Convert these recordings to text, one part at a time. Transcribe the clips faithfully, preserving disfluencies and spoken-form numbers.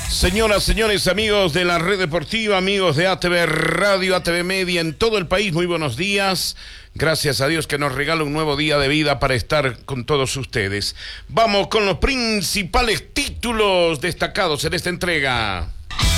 Señoras, señores, amigos de la Red Deportiva, amigos de A T V Radio, A T V Media en todo el país, muy buenos días. Gracias a Dios que nos regala un nuevo día de vida para estar con todos ustedes. Vamos con los principales títulos destacados en esta entrega.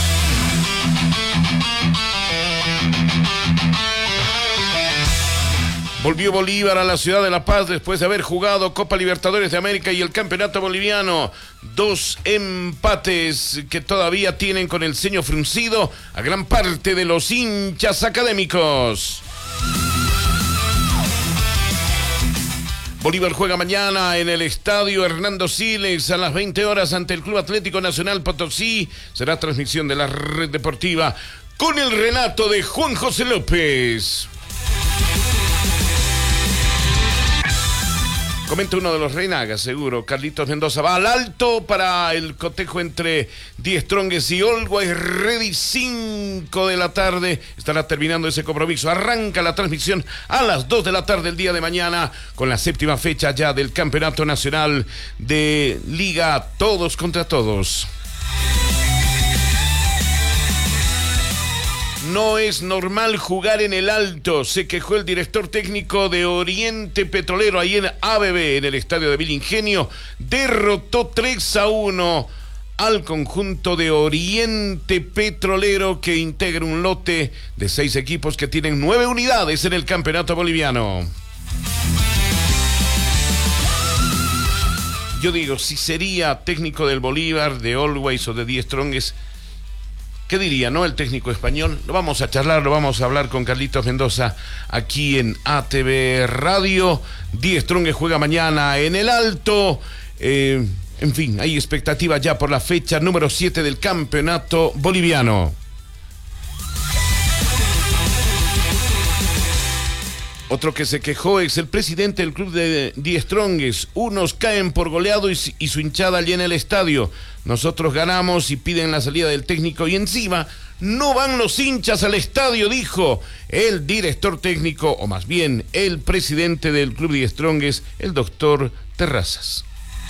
Volvió Bolívar a la ciudad de La Paz después de haber jugado Copa Libertadores de América y el Campeonato Boliviano. Dos empates que todavía tienen con el ceño fruncido a gran parte de los hinchas académicos. Bolívar juega mañana en el estadio Hernando Siles a las veinte horas ante el Club Atlético Nacional Potosí. Será transmisión de la Red Deportiva con el relato de Juan José López. Comenta uno de los reinagas, seguro. Carlitos Mendoza va al alto para el cotejo entre Die Strongest y Always Ready. cinco de la tarde estará terminando ese compromiso. Arranca la transmisión a las dos de la tarde el día de mañana con la séptima fecha ya del Campeonato Nacional de Liga Todos contra Todos. No es normal jugar en el alto, se quejó el director técnico de Oriente Petrolero ahí en A B B, en el estadio de Vilingenio. Derrotó tres a uno al conjunto de Oriente Petrolero, que integra un lote de seis equipos que tienen nueve unidades en el campeonato boliviano. Yo digo, si sería técnico del Bolívar, de Always o de Die Strongest, ¿qué diría, no? El técnico español. Lo vamos a charlar, lo vamos a hablar con Carlitos Mendoza aquí en A T V Radio. Die Strongest juega mañana en el alto. Eh, en fin, hay expectativa ya por la fecha número siete del campeonato boliviano. Otro que se quejó es el presidente del club de Die Strongest. Unos caen por goleado y, y su hinchada llena el estadio. Nosotros ganamos y piden la salida del técnico y encima no van los hinchas al estadio, dijo el director técnico, o más bien el presidente del club Die Strongest, el doctor Terrazas.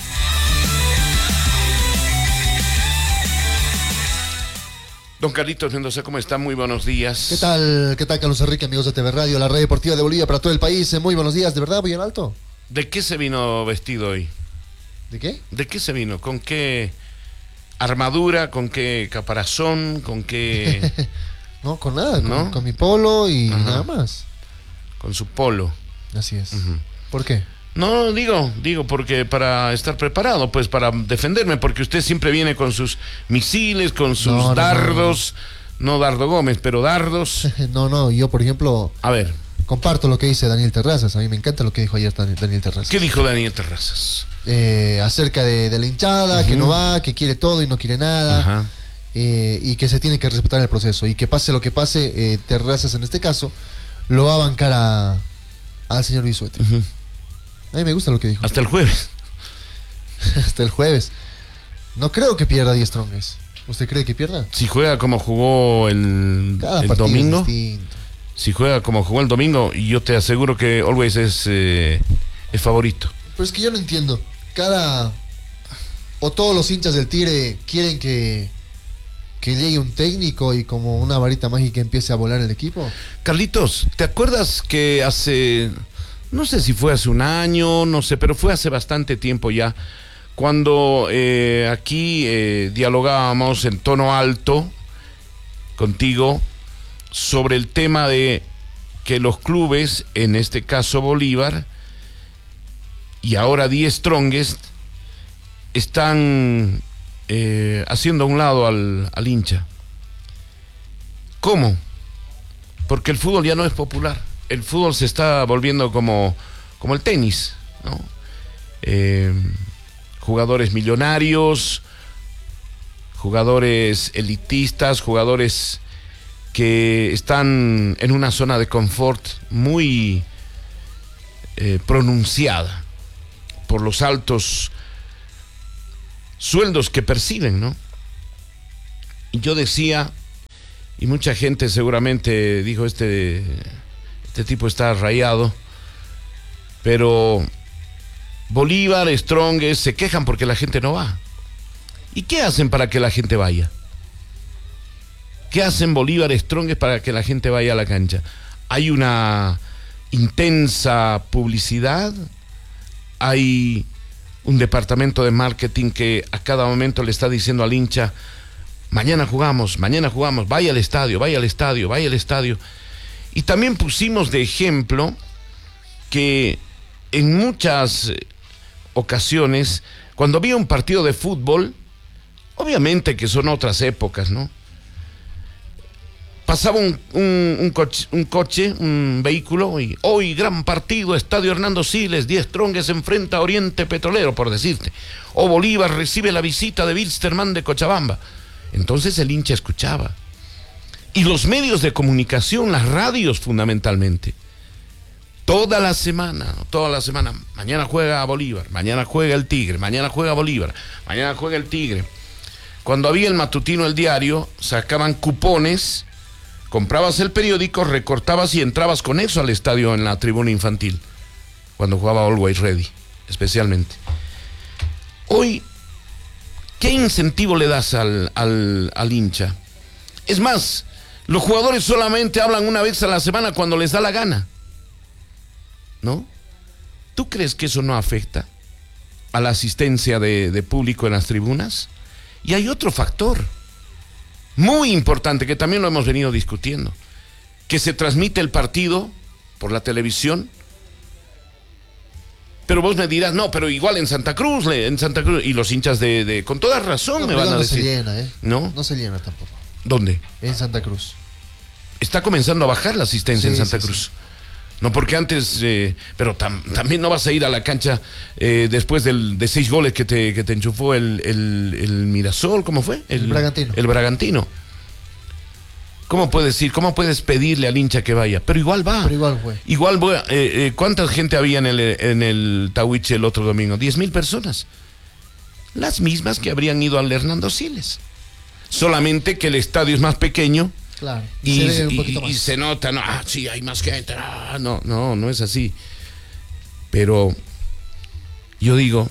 Don Carlitos Mendoza, ¿cómo está? Muy buenos días. ¿Qué tal? ¿Qué tal, Carlos Enrique, amigos de T V Radio, la red deportiva de Bolivia para todo el país? Muy buenos días, ¿de verdad voy en alto? ¿De qué se vino vestido hoy? ¿De qué? ¿De qué se vino? ¿Con qué armadura? ¿Con qué caparazón? ¿Con qué...? No, con nada, con, ¿No? con mi polo y Ajá. nada más. Con su polo. Así es. Uh-huh. ¿Por qué? No, digo, digo, porque para estar preparado, pues para defenderme, porque usted siempre viene con sus misiles, con sus No, no, dardos, no, no. no Dardo Gómez, pero dardos. No, no, yo por ejemplo... A ver. Comparto lo que dice Daniel Terrazas, a mí me encanta lo que dijo ayer Daniel Terrazas. ¿Qué dijo Daniel Terrazas? Eh, acerca de, de la hinchada, uh-huh. que no va, que quiere todo y no quiere nada. Ajá. Eh, y que se tiene que respetar el proceso. Y que pase lo que pase, eh, Terrazas en este caso, lo va a bancar a, al señor Bisuete. Uh-huh. A mí me gusta lo que dijo. Hasta el jueves. Hasta el jueves. No creo que pierda Die Strongest. ¿Usted cree que pierda? Si juega como jugó el, Cada el partido domingo. es distinto. Si juega como jugó el domingo, y yo te aseguro que Always es, eh, es favorito. Pero es que yo no entiendo. Cada... O todos los hinchas del Tigre quieren que... que llegue un técnico y como una varita mágica empiece a volar el equipo. Carlitos, ¿te acuerdas que hace... no sé si fue hace un año, no sé, pero fue hace bastante tiempo ya, cuando eh, aquí eh, dialogábamos en tono alto contigo sobre el tema de que los clubes, en este caso Bolívar, y ahora Die Strongest, están eh, haciendo a un lado al, al hincha? ¿Cómo? Porque el fútbol ya no es popular. El fútbol se está volviendo como, como el tenis, ¿no? Eh, jugadores millonarios, jugadores elitistas, jugadores que están en una zona de confort muy eh, pronunciada por los altos sueldos que perciben, ¿no? Y yo decía, y mucha gente seguramente dijo, este, este tipo está rayado, pero Bolívar, Strongest se quejan porque la gente no va. ¿Y qué hacen para que la gente vaya? ¿Qué hacen Bolívar Strongest para que la gente vaya a la cancha? Hay una intensa publicidad, hay un departamento de marketing que a cada momento le está diciendo al hincha, mañana jugamos, mañana jugamos, vaya al estadio, vaya al estadio, vaya al estadio. Y también pusimos de ejemplo que en muchas ocasiones, cuando había un partido de fútbol, obviamente que son otras épocas, ¿no? Pasaba un, un, un, coche, un coche, un vehículo, y hoy gran partido, Estadio Hernando Siles, diez Strongest enfrenta a Oriente Petrolero, por decirte. O Bolívar recibe la visita de Wilstermann de Cochabamba. Entonces el hincha escuchaba. Y los medios de comunicación, las radios fundamentalmente, toda la semana, toda la semana, mañana juega Bolívar, mañana juega el Tigre, mañana juega Bolívar, mañana juega el Tigre. Cuando había el matutino, el diario, sacaban cupones, comprabas el periódico, recortabas y entrabas con eso al estadio en la tribuna infantil, cuando jugaba Always Ready, especialmente. Hoy, ¿qué incentivo le das al, al, al hincha? Es más, los jugadores solamente hablan una vez a la semana cuando les da la gana, ¿no? ¿Tú crees que eso no afecta a la asistencia de, de público en las tribunas? Y hay otro factor muy importante que también lo hemos venido discutiendo, que se transmite el partido por la televisión, pero vos me dirás, no, pero igual en Santa Cruz, en Santa Cruz, y los hinchas de, de con toda razón no, me van a no decir. No se llena, ¿eh? ¿No? No se llena tampoco. ¿Dónde? En Santa Cruz. Está comenzando a bajar la asistencia sí, en Santa sí, Cruz. Sí. No, porque antes, eh, pero tam, también no vas a ir a la cancha eh, después del, de seis goles que te, que te enchufó el, el, el Mirasol, ¿cómo fue? El, el Bragantino. El Bragantino. ¿Cómo puedes ir? ¿Cómo puedes pedirle al hincha que vaya? Pero igual va. Pero igual fue. Igual voy. Eh, eh, ¿Cuánta gente había en el, en el Tahuiche el otro domingo? Diez mil personas. Las mismas que habrían ido al Hernando Siles. Solamente que el estadio es más pequeño. Claro. Y, se, ve un y, más. y se nota, no, ah, sí, hay más gente. No, no, no, no es así. Pero yo digo,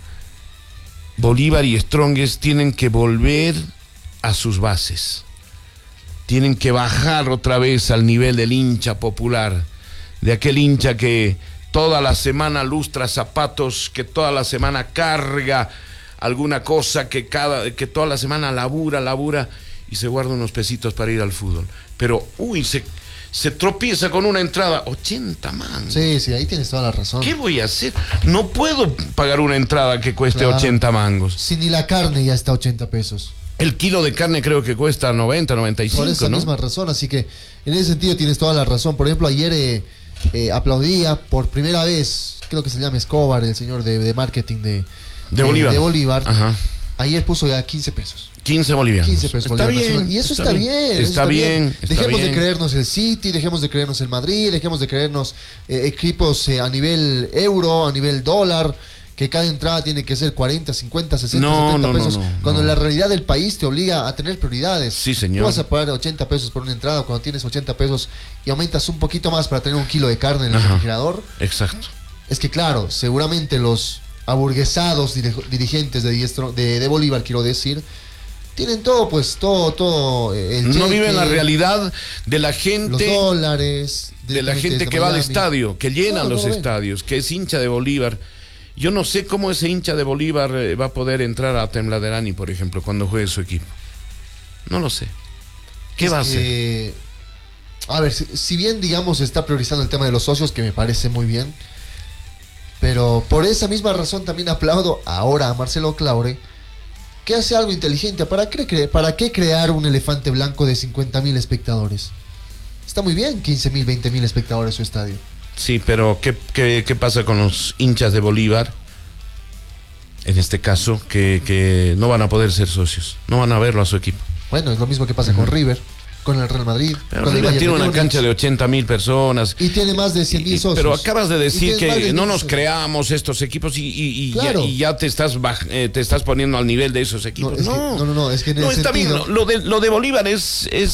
Bolívar y Strongest tienen que volver a sus bases. Tienen que bajar otra vez al nivel del hincha popular, de aquel hincha que toda la semana lustra zapatos, que toda la semana carga alguna cosa, que cada, que toda la semana labura, labura y se guarda unos pesitos para ir al fútbol. Pero, uy, se, se tropieza con una entrada, ochenta mangos. Sí, sí, ahí tienes toda la razón. ¿Qué voy a hacer? No puedo pagar una entrada que cueste claro. ochenta mangos. Si ni la carne ya está a ochenta pesos. El kilo de carne creo que cuesta noventa, noventa y cinco, por esa ¿no? misma razón, así que en ese sentido tienes toda la razón. Por ejemplo, ayer eh, eh, aplaudía por primera vez, creo que se llama Escobar, el señor de, de marketing de, de, de Bolívar. De Bolívar. Ajá. Ayer puso ya quince pesos. quince bolivianos. quince pesos está bolivianos. bien. Y eso está, está bien. bien. Está, está bien. bien. Está dejemos bien. de creernos el City, dejemos de creernos el Madrid, dejemos de creernos eh, equipos eh, a nivel euro, a nivel dólar, que cada entrada tiene que ser cuarenta, cincuenta, sesenta, no, setenta no, pesos, no, no, cuando no. la realidad del país te obliga a tener prioridades. Sí, señor. Tú vas a pagar ochenta pesos por una entrada cuando tienes ochenta pesos y aumentas un poquito más para tener un kilo de carne en el Ajá. refrigerador. Exacto. Es que claro, seguramente los aburguesados dirigentes de, diestro, de, de Bolívar, quiero decir, tienen todo, pues, todo, todo. El no cheque, viven la realidad de la gente. Los dólares. De la gente que va al estadio, que llena no, los no estadios, que es hincha de Bolívar. Yo no sé cómo ese hincha de Bolívar eh, va a poder entrar a Tembladerani, por ejemplo, cuando juegue su equipo. No lo sé. ¿Qué es va a que, hacer? A ver, si, si bien, digamos, se está priorizando el tema de los socios, que me parece muy bien, pero por esa misma razón también aplaudo ahora a Marcelo Claure, que hace algo inteligente. ¿Para qué, cre ¿Para qué crear un elefante blanco de cincuenta mil espectadores? Está muy bien, quince mil, veinte mil espectadores su estadio. Sí, pero ¿qué, qué, qué pasa con los hinchas de Bolívar? En este caso, que, que no van a poder ser socios, no van a verlo a su equipo. Bueno, es lo mismo que pasa uh-huh. con River, con el Real Madrid. Pero River tiene una cancha de ochenta mil personas. Y tiene más de cien mil socios. Pero acabas de decir que de no nos socios. creamos estos equipos y, y, y, claro. ya, y ya te estás baj, eh, te estás poniendo al nivel de esos equipos. No, es no, que, no, no, no, es que en no el está sentido... bien. Lo de, lo de Bolívar es, es